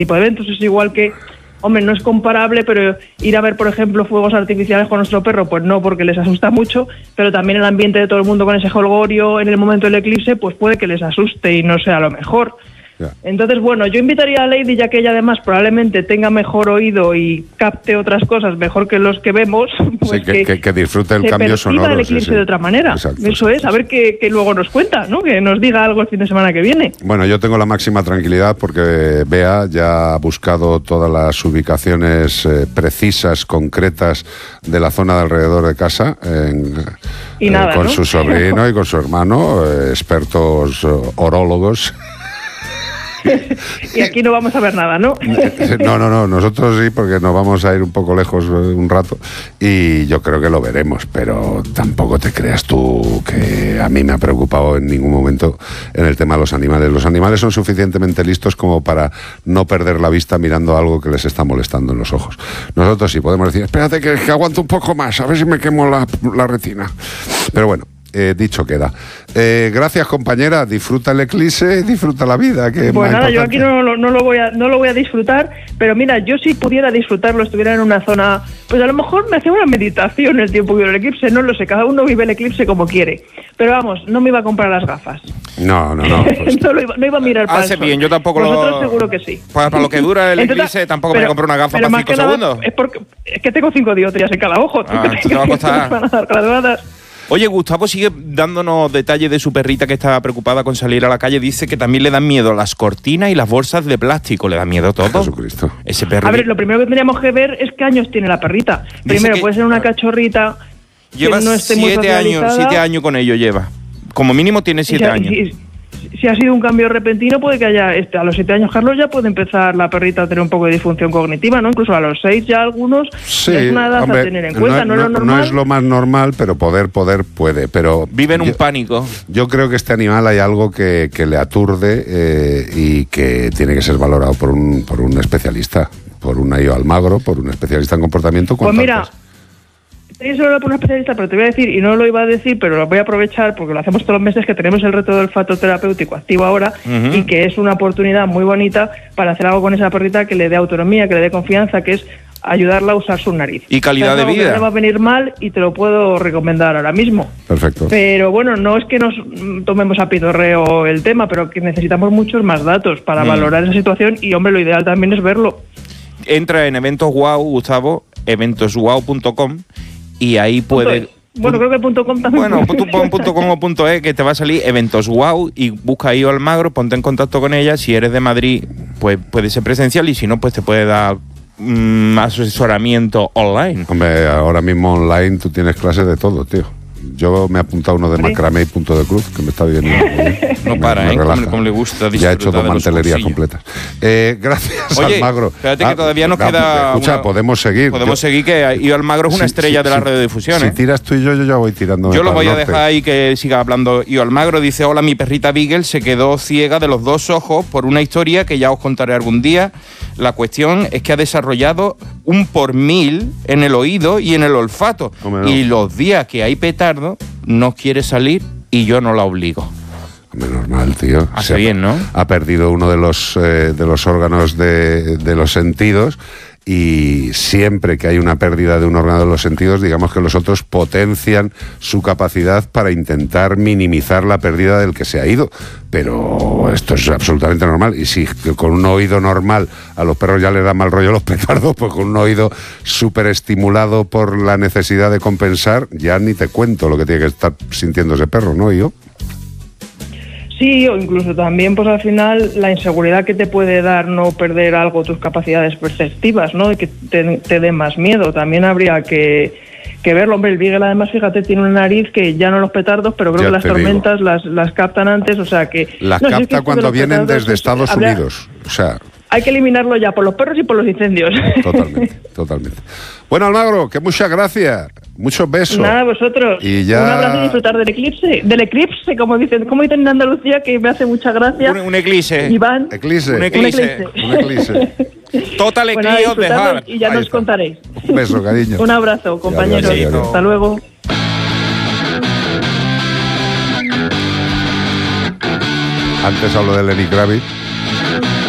tipo de eventos. Es igual que, hombre, no es comparable, pero ir a ver, por ejemplo, fuegos artificiales con nuestro perro, pues no, porque les asusta mucho, pero también el ambiente de todo el mundo con ese jolgorio en el momento del eclipse, pues puede que les asuste y no sea lo mejor. Entonces, bueno, yo invitaría a Lady, ya que ella además probablemente tenga mejor oído y capte otras cosas mejor que los que vemos, pues sí, que disfrute el cambio sonoro. El eclipse de otra manera. Exacto, eso es, a ver qué luego nos cuenta, ¿no? Que nos diga algo el fin de semana que viene. Bueno, yo tengo la máxima tranquilidad porque Bea ya ha buscado todas las ubicaciones precisas, concretas de la zona de alrededor de casa con su sobrino y con su hermano, expertos orólogos. Y aquí no vamos a ver nada, ¿no? No, nosotros sí, porque nos vamos a ir un poco lejos un rato y yo creo que lo veremos, pero tampoco te creas tú que a mí me ha preocupado en ningún momento en el tema de los animales. Los animales son suficientemente listos como para no perder la vista mirando algo que les está molestando en los ojos. Nosotros sí podemos decir, espérate que aguanto un poco más, a ver si me quemo la retina. Pero bueno, dicho queda. Gracias, compañera. Disfruta el eclipse, disfruta la vida. Que pues nada, yo aquí no lo voy a disfrutar, pero mira, yo si pudiera disfrutarlo, estuviera en una zona, pues a lo mejor me hacía una meditación el tiempo que vive el eclipse, no lo sé, cada uno vive el eclipse como quiere. Pero vamos, no me iba a comprar las gafas. No. Pues... no iba a mirar para Hace bien, yo tampoco Vosotros seguro que sí. Para lo que dura el eclipse tampoco me compré una gafa para 5 segundos. Es que tengo 5 dioptrías en cada ojo. Te va a costar. Oye, Gustavo sigue dándonos detalles de su perrita que está preocupada con salir a la calle. Dice que también le dan miedo las cortinas y las bolsas de plástico. ¿Le da miedo todo? Jesucristo. Ese perro. A ver, lo primero que tendríamos que ver es qué años tiene la perrita. Primero, puede ser una cachorrita lleva que no esté muy socializada. 7 años con ello lleva. Como mínimo tiene 7 años. Si ha sido un cambio repentino, puede que haya, a los 7 años, Carlos, ya puede empezar la perrita a tener un poco de disfunción cognitiva, ¿no? Incluso a los 6 ya algunos, sí, es una edad, hombre, a tener en cuenta, no es lo normal. No es lo más normal, pero poder puede, pero... Vive en un pánico. Yo creo que este animal hay algo que le aturde y que tiene que ser valorado por un especialista, por un IO Almagro, por un especialista en comportamiento. Pues mira... Eso lo por un especialista, pero te voy a decir, y no lo iba a decir, pero lo voy a aprovechar porque lo hacemos todos los meses, que tenemos el reto del olfato terapéutico activo ahora, y que es una oportunidad muy bonita para hacer algo con esa perrita que le dé autonomía, que le dé confianza, que es ayudarla a usar su nariz. Y calidad de vida. No le va a venir mal y te lo puedo recomendar ahora mismo. Perfecto. Pero bueno, no es que nos tomemos a pitorreo el tema, pero que necesitamos muchos más datos para valorar esa situación y, hombre, lo ideal también es verlo. Entra en Eventos Wow, Gustavo, eventoswow.com, y ahí puede... Bueno, creo que .com también. Bueno, tú pon .com o .es, que te va a salir Eventos Wow, y busca ahí Almagro, ponte en contacto con ella. Si eres de Madrid, pues puede ser presencial, y si no, pues te puede dar asesoramiento online. Hombre, ahora mismo online tú tienes clases de todo, tío. Yo me he apuntado uno de macramé y punto de cruz, que me está viendo. No para, como le gusta disfrutar. Ya he hecho 2 mantelerías completas. Gracias, Oye, Almagro. Espérate que todavía nos queda... Escucha, podemos seguir. Podemos seguir, que Io Almagro es una estrella de la radiodifusión. Si tiras tú y yo ya voy tirando. Yo lo voy a dejar ahí que siga hablando. Io Almagro dice: hola, mi perrita Beagle se quedó ciega de los 2 ojos por una historia que ya os contaré algún día. La cuestión es que ha desarrollado 1 por 1000 en el oído y en el olfato. Y los días que hay petardo no quiere salir y yo no la obligo. Normal, tío. Hace bien, ¿no? Ha perdido uno de los órganos de los sentidos, y siempre que hay una pérdida de un órgano de los sentidos, digamos que los otros potencian su capacidad para intentar minimizar la pérdida del que se ha ido. Pero esto es absolutamente normal. Y si con un oído normal a los perros ya les da mal rollo los petardos, pues con un oído súper estimulado por la necesidad de compensar, ya ni te cuento lo que tiene que estar sintiendo ese perro, ¿no? ¿Yo? Sí, o incluso también, pues al final, la inseguridad que te puede dar no perder algo, tus capacidades perceptivas, ¿no? Y que te dé más miedo. También habría que verlo. Hombre, el Beagle, además, fíjate, tiene una nariz que ya no los petardos, pero creo que las tormentas las captan antes, o sea que... Las capta cuando vienen desde Estados Unidos, o sea... Hay que eliminarlo ya por los perros y por los incendios. Totalmente. Bueno, Almagro, que muchas gracias. Muchos besos. Nada, vosotros. Y ya... Un abrazo y disfrutar del eclipse. Del eclipse, como dicen en Andalucía, que me hace mucha gracia. Un eclipse. Iván. Un eclipse. Total eclipse de Heart. Y ya nos contaréis. Un beso, cariño. Un abrazo, compañeros. Hasta luego. Antes hablo de Lenny Kravitz.